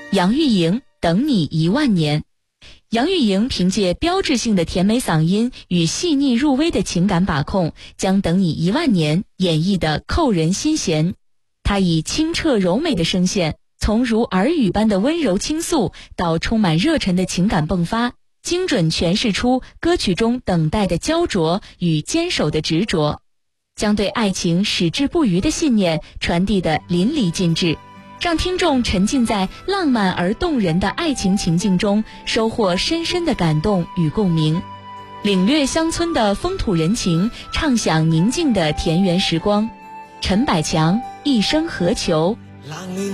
杨钰莹等你10000年。杨钰莹凭借标志性的甜美嗓音与细腻入微的情感把控，将等你10000年演绎得扣人心弦。她以清澈柔美的声线，从如耳语般的温柔倾诉到充满热忱的情感迸发，精准诠释出歌曲中等待的焦灼与坚守的执着，将对爱情矢志不渝的信念传递得淋漓尽致，让听众沉浸在浪漫而动人的爱情情境中，收获深深的感动与共鸣，领略乡村的风土人情，畅享宁静的田园时光。陈百强，一生何求。